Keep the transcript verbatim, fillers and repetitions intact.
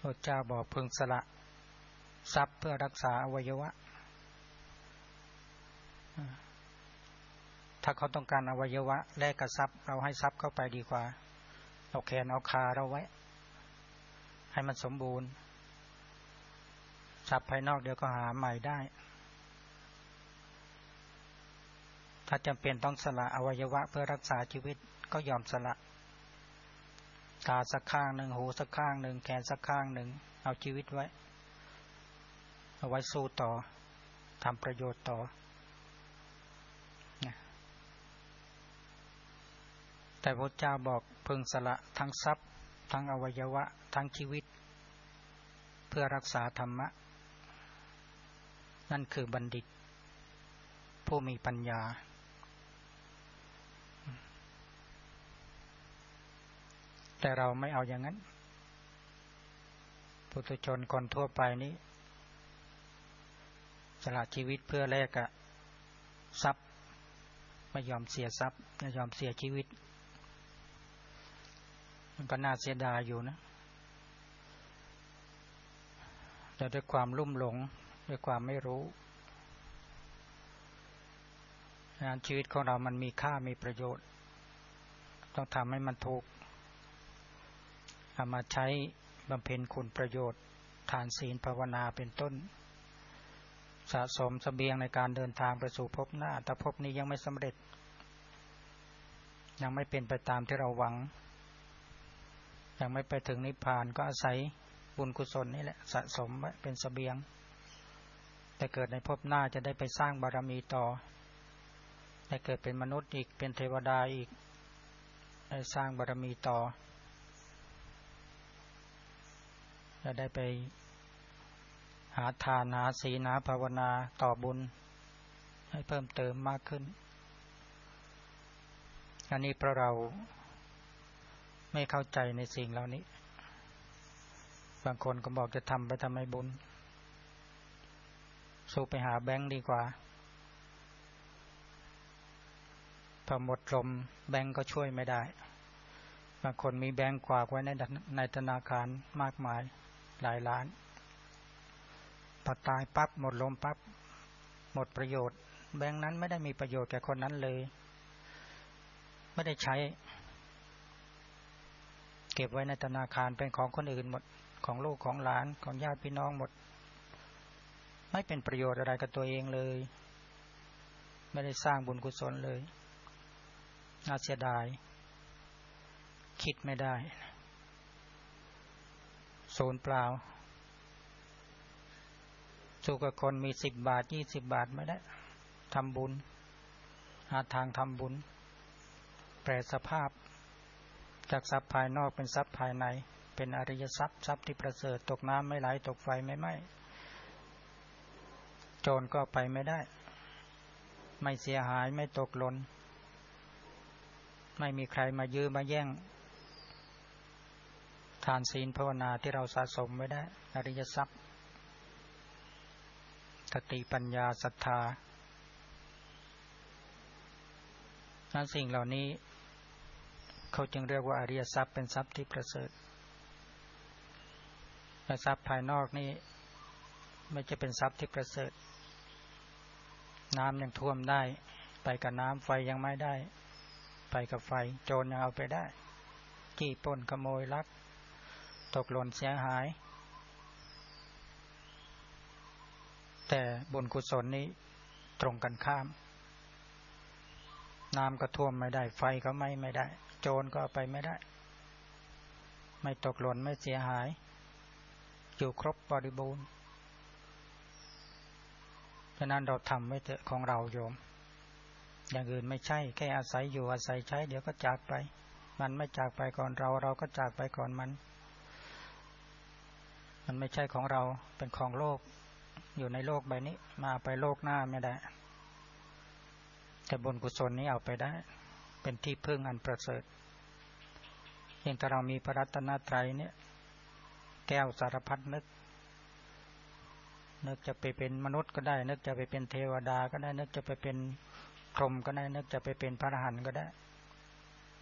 ระเจ้าบอกพึงสละทรัพย์เพื่อรักษาอวัยวะถ้าเขาต้องการอวัยวะแลกกับทรัพย์เราให้ทรัพย์เข้าไปดีกว่าเอาแขนเอาขาเราไว้ให้มันสมบูรณ์ทรัพย์ภายนอกเดี๋ยวก็หาใหม่ได้ถ้าจำเป็นต้องสละอวัยวะเพื่อรักษาชีวิตก็ยอมสละตาสักข้างหนึ่งหูสักข้างหนึ่งแขนสักข้างหนึ่งเอาชีวิตไว้เอาไว้สู้ต่อทำประโยชน์ต่อแต่พระเจ้าบอกพึงสละทั้งทรัพย์ทั้งอวัยวะทั้งชีวิตเพื่อรักษาธรรมะนั่นคือบัณฑิตผู้มีปัญญาแต่เราไม่เอาอย่างนั้นปุถุชนคนทั่วไปนี้สละชีวิตเพื่อแลกกับทรัพย์ไม่ยอมเสียทรัพย์ไม่ยอมเสียชีวิตมันก็น่าเสียดายอยู่นะแต่ด้วยความลุ่มหลงด้วยความไม่รู้งานชีวิตของเรามันมีค่ามีประโยชน์ต้องทำให้มันถูกเอามาใช้บำเพ็ญคุณประโยชน์ทานศีลภาวนาเป็นต้นสะสมเสบียงในการเดินทางไปสู่ภพหน้าแต่ภพนี้ยังไม่สำเร็จยังไม่เป็นไปตามที่เราหวังยังไม่ไปถึงนิพพานก็อาศัยบุญกุศลนี่แหละสะสมไว้เป็นเสบียงแต่เกิดในภพหน้าจะได้ไปสร้างบารมีต่อได้เกิดเป็นมนุษย์อีกเป็นเทวดาอีกได้สร้างบารมีต่อจะได้ไปหาทานหาศีลหาภาวนาต่อบุญให้เพิ่มเติมมากขึ้นอันนี้เพราะเราไม่เข้าใจในสิ่งเหล่านี้บางคนก็บอกจะทำไปทำไมบุญสู้ไปหาแบงค์ดีกว่าพอหมดลมแบงค์ก็ช่วยไม่ได้บางคนมีแบงค์กวากไว้ในในธนาคารมากมายหลายล้านพอตายปั๊บหมดลมปั๊บหมดประโยชน์แบงค์นั้นไม่ได้มีประโยชน์แก่คนนั้นเลยไม่ได้ใช้เก็บไว้ในธนาคารเป็นของคนอื่นหมดของลูกของหลานของญาติพี่น้องหมดไม่เป็นประโยชน์อะไรกับตัวเองเลยไม่ได้สร้างบุญกุศลเลยน่าเสียดายคิดไม่ได้ศูนย์เปล่าสู้กับคนมีสิบบาทยี่สิบบาทไม่ได้ทำบุญหาทางทำบุญแปลสภาพจากทรัพย์ภายนอกเป็นทรัพย์ภายในเป็นอริยทรัพย์ทรัพย์ที่ประเสริฐตกน้ำไม่ไหลตกไฟไม่ไหม้โจรก็ไปไม่ได้ไม่เสียหายไม่ตกหล่นไม่มีใครมายื้อมาแย่งทานศีลภาวนาที่เราสะสมไว้ได้อริยทรัพย์สติปัญญาศรัทธานั้นสิ่งเหล่านี้เขาจึงเรียกว่าอริยทรัพย์เป็นทรัพย์ที่ประเสริฐแต่ทรัพย์ภายนอกนี่ไม่จะเป็นทรัพย์ที่ประเสริฐน้ำยังท่วมได้ไปกับน้ำไฟยังไม่ได้ไปกับไฟโจรยังเอาไปได้จี้ปล้นขโมยลักตกหล่นเสียหายแต่บุญกุศลนี้ตรงกันข้ามน้ำก็ท่วมไม่ได้ไฟก็ไม่ไม่ได้โจรก็เอาไปไม่ได้ไม่ตกหล่นไม่เสียหายอยู่ครบบริบูรณ์ฉะนั้นเราทำไว้เถอะของเราโยมอย่างอื่นไม่ใช่แค่อาศัยอยู่อาศัยใช้เดี๋ยวก็จากไปมันไม่จากไปก่อนเราเราก็จากไปก่อนมันมันไม่ใช่ของเราเป็นของโลกอยู่ในโลกใบนี้มาไปโลกหน้าไม่ได้แต่บุญกุศลนี้เอาไปได้เป็นที่พึ่งอันประเสริฐอย่างถ้าเรามีพระรัตนตรัยเนี่ยแก้วสารพัดนึกนึกจะไปเป็นมนุษย์ก็ได้นึกจะไปเป็นเทวดาก็ได้นึกจะไปเป็นพรหมก็ได้นึกจะไปเป็นพระอรหันต์ก็ได้